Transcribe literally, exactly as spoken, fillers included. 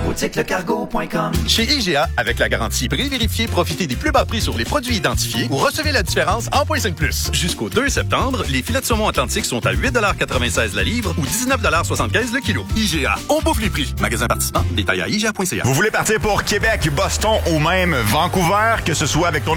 boutique le cargo point com. Chez I G A, avec la garantie prix vérifié, profitez des plus bas prix sur les produits identifiés ou recevez la différence en point cinq plus. Jusqu'au deux septembre, les filets de saumon Atlantique sont à huit quatre-vingt-seize la livre ou dix-neuf soixante-quinze le kilo. I G A, on bouffe les prix. Magasin participant, détail à I G A point C A. Vous voulez partir pour Québec, Boston ou même Vancouver, que ce soit avec ton